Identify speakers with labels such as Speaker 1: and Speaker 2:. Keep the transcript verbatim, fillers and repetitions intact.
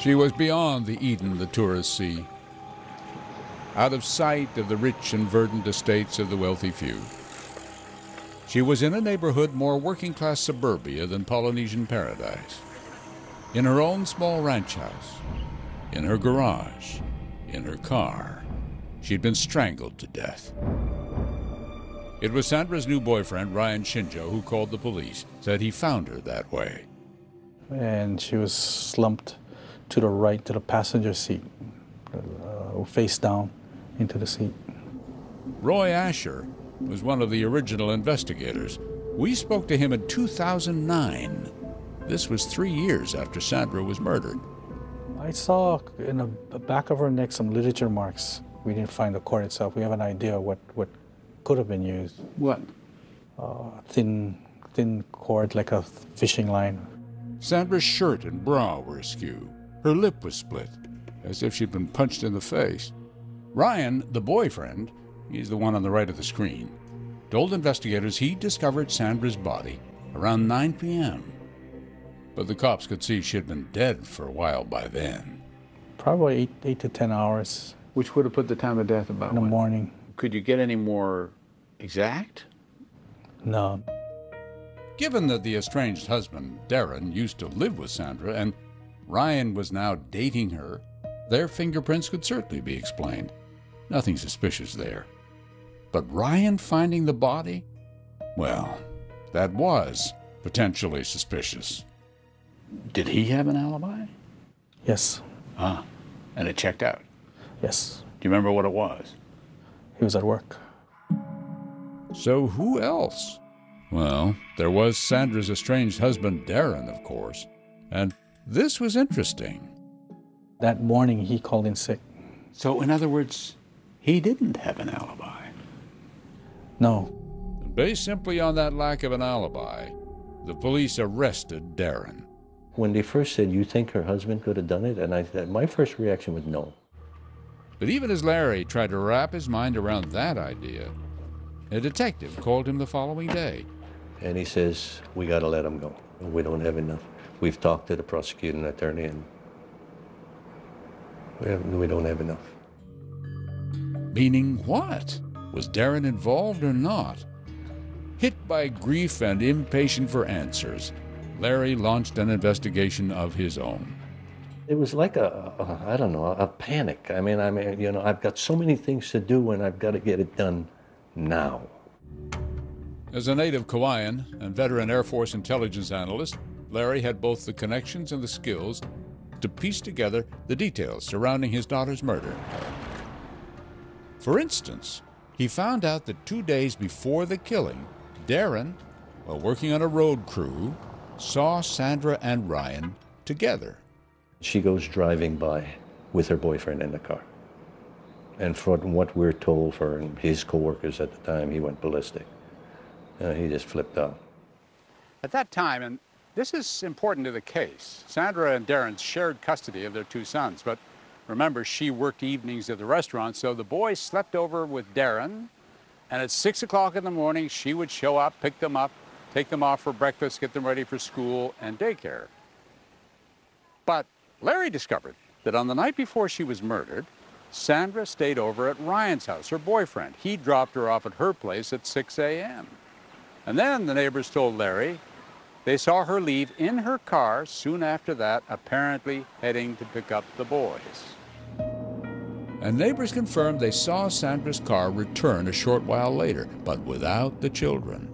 Speaker 1: She was beyond the Eden the tourists see, out of sight of the rich and verdant estates of the wealthy few. She was in a neighborhood more working-class suburbia than Polynesian paradise. In her own small ranch house, in her garage, in her car, she'd been strangled to death. It was Sandra's new boyfriend, Ryan Shinjo, who called the police, said he found her that way.
Speaker 2: And she was slumped to the right, to the passenger seat, uh, face down into the seat.
Speaker 1: Roy Asher was one of the original investigators. We spoke to him in two thousand nine. This was three years after Sandra was murdered.
Speaker 2: I saw in the back of her neck some literature marks. We didn't find the cord itself. We have an idea what, what could have been used.
Speaker 3: What?
Speaker 2: Uh, thin, thin cord, like a fishing line.
Speaker 1: Sandra's shirt and bra were askew. Her lip was split, as if she'd been punched in the face. Ryan, the boyfriend, he's the one on the right of the screen, told investigators he discovered Sandra's body around nine p m But the cops could see she'd been dead for a while by then.
Speaker 2: Probably eight, eight to ten hours.
Speaker 3: Which would have put the time of death about
Speaker 2: in the
Speaker 3: when?
Speaker 2: morning.
Speaker 3: Could you get any more exact?
Speaker 2: No.
Speaker 1: Given that the estranged husband, Darren, used to live with Sandra and Ryan was now dating her, their fingerprints could certainly be explained. Nothing suspicious there. But Ryan finding the body? Well, that was potentially suspicious.
Speaker 3: Did he have an alibi?
Speaker 2: Yes.
Speaker 3: Ah, and it checked out?
Speaker 2: Yes.
Speaker 3: Do you remember what it was?
Speaker 2: He was at work.
Speaker 1: So who else? Well, there was Sandra's estranged husband, Darren, of course. And this was interesting.
Speaker 2: That morning, he called in sick.
Speaker 3: So, in other words, he didn't have an alibi?
Speaker 2: No.
Speaker 1: Based simply on that lack of an alibi, the police arrested Darren.
Speaker 4: When they first said, you think her husband could have done it? And I said, my first reaction was no.
Speaker 1: But even as Larry tried to wrap his mind around that idea, a detective called him the following day.
Speaker 4: And he says, we got to let him go. We don't have enough. We've talked to the prosecuting attorney, and we, have, we don't have enough.
Speaker 1: Meaning what? Was Darren involved or not? Hit by grief and impatient for answers, Larry launched an investigation of his own.
Speaker 4: It was like a, a I don't know, a panic. I mean, I mean, you know, I've got so many things to do and I've got to get it done now.
Speaker 1: As a native Kauaian and veteran Air Force intelligence analyst, Larry had both the connections and the skills to piece together the details surrounding his daughter's murder. For instance, he found out that two days before the killing, Darren, while working on a road crew, saw Sandra and Ryan together.
Speaker 4: She goes driving by with her boyfriend in the car. And from what we're told from his coworkers at the time, he went ballistic. Uh, he just flipped out.
Speaker 5: At that time, and this is important to the case, Sandra and Darren shared custody of their two sons, but remember, she worked evenings at the restaurant, so the boys slept over with Darren, and at six o'clock in the morning, she would show up, pick them up, take them off for breakfast, get them ready for school and daycare. But Larry discovered that on the night before she was murdered, Sandra stayed over at Ryan's house, her boyfriend. He dropped her off at her place at six a m And then the neighbors told Larry they saw her leave in her car soon after that, apparently heading to pick up the boys.
Speaker 1: And neighbors confirmed they saw Sandra's car return a short while later, but without the children.